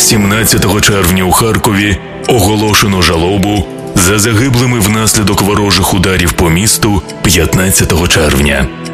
17 червня у Харкові оголошено жалобу за загиблими внаслідок ворожих ударів по місту 15 червня.